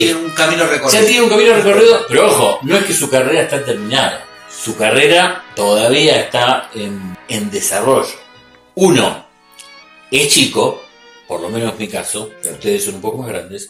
Tiene un camino recorrido. Ya tiene un camino recorrido, pero ojo, no es que su carrera está terminada. Su carrera todavía está en desarrollo. Uno, es chico, por lo menos en mi caso, ustedes son un poco más grandes,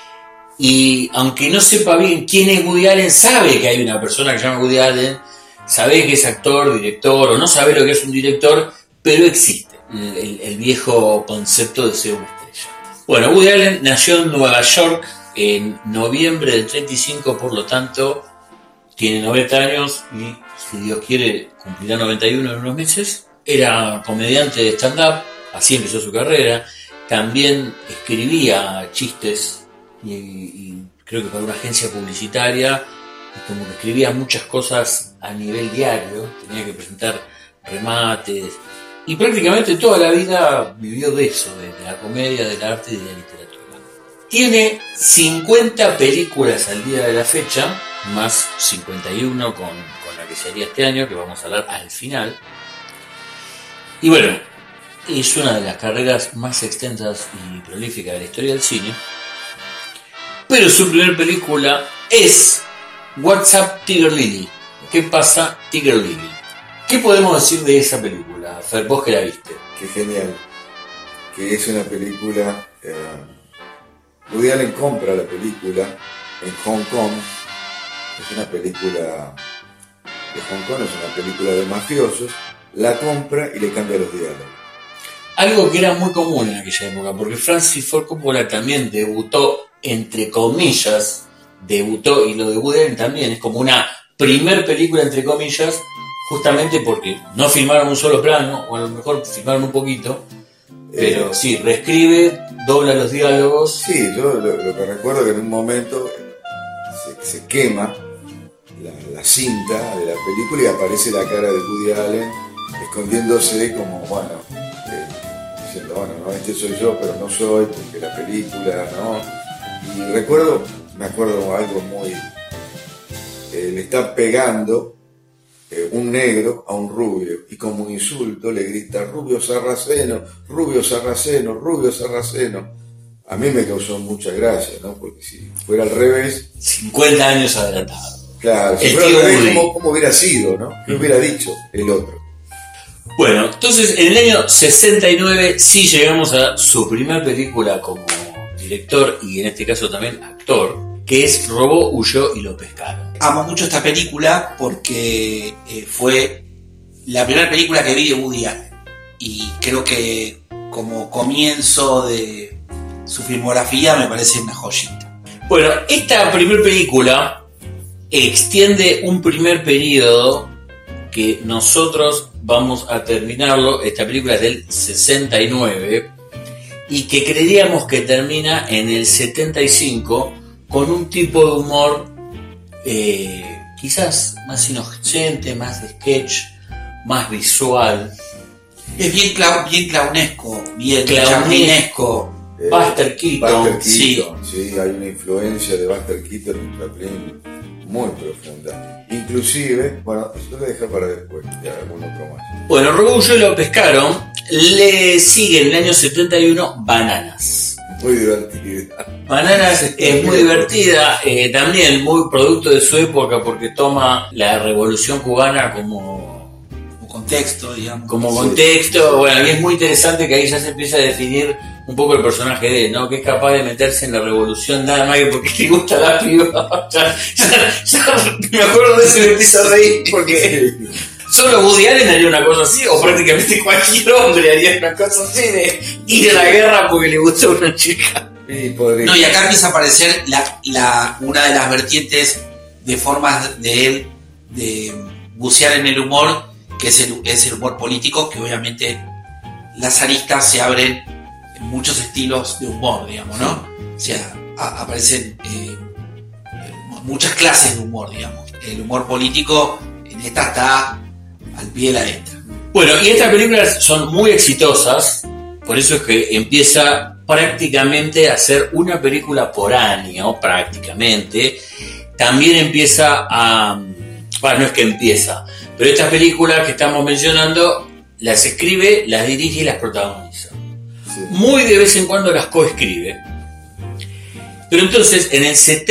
y aunque no sepa bien quién es Woody Allen, sabe que hay una persona que se llama Woody Allen, sabe que es actor, director, o no sabe lo que es un director, pero existe el viejo concepto de ser una estrella. Bueno, Woody Allen nació en Nueva York en noviembre del 35, por lo tanto tiene 90 años y, si Dios quiere, cumplirá 91 en unos meses. Era comediante de stand-up, así empezó su carrera. También escribía chistes y creo que para una agencia publicitaria, y como que escribía muchas cosas a nivel diario, tenía que presentar remates, y prácticamente toda la vida vivió de eso, de la comedia, del arte y de la literatura. Tiene 50 películas al día de la fecha, más 51 con la que sería este año, que vamos a hablar al final. Y bueno, es una de las carreras más extensas y prolíficas de la historia del cine. Pero su primera película es What's Up, Tiger Lily? ¿Qué pasa, Tiger Lily? ¿Qué podemos decir de esa película, Fer, vos que la viste? Qué genial. Que es una película... Woody Allen compra la película en Hong Kong. Es una película de Hong Kong, es una película de mafiosos. La compra y le cambia los diálogos. Algo que era muy común en aquella época, porque Francis Ford Coppola también debutó, entre comillas, y lo de Woody Allen también, es como una primer película, entre comillas, justamente porque no filmaron un solo plano, o a lo mejor filmaron un poquito, pero sí, reescribe, dobla los diálogos. Sí, yo lo que recuerdo es que en un momento se quema la cinta de la película y aparece la cara de Woody Allen escondiéndose como, bueno, diciendo, bueno, no, este soy yo, pero no soy, porque la película, ¿no? Y me acuerdo algo muy... le está pegando un negro a un rubio, y como un insulto le grita, rubio sarraceno, rubio sarraceno, rubio sarraceno. A mí me causó mucha gracia, ¿no? Porque si fuera al revés... 50 años adelantado. Claro, si fuera al revés, ¿cómo hubiera sido, no? ¿Qué hubiera dicho el otro? Bueno, entonces en el año 69 sí llegamos a su primera película como director y en este caso también actor, que es Robó, huyó y lo pescaron. Amo mucho esta película porque fue la primera película que vi de Woody Allen y creo que como comienzo de su filmografía me parece una joyita. Bueno, esta primera película extiende un primer periodo que nosotros vamos a terminarlo. Esta película es del 69 y que creíamos que termina en el 75 con un tipo de humor quizás más inocente, más de sketch, más visual. Es bien clownesco, bien chaplinesco. Buster Keaton. Sí, hay una influencia de Buster Keaton en Chaplin muy profunda. Inclusive, bueno, esto lo voy a dejar para después, ya algún otro más. Bueno, Robó, huyó y lo pescaron. Le sigue en el año 71 Bananas. Muy divertida. Bananas es muy divertida, también muy producto de su época porque toma la revolución cubana como contexto, digamos. Como contexto, bueno, y es muy interesante que ahí ya se empieza a definir un poco el personaje de él, ¿no? Que es capaz de meterse en la revolución nada más que porque le gusta la piba. ya me acuerdo de eso y me empiezo a reír porque solo Woody Allen haría una cosa así, o prácticamente cualquier hombre haría una cosa así de ir a la guerra porque le gusta una chica. No, y acá empieza a aparecer una de las vertientes de formas de él de bucear en el humor, que es el humor político, que obviamente las aristas se abren en muchos estilos de humor, digamos, ¿no? O sea, aparecen muchas clases de humor, digamos. El humor político en esta está al pie de la letra. Bueno, y estas películas son muy exitosas, por eso es que empieza prácticamente a hacer una película por año, prácticamente. También empieza a... Bueno, no es que empieza, pero estas películas que estamos mencionando las escribe, las dirige y las protagoniza. Sí. Muy de vez en cuando las coescribe. Pero entonces, en el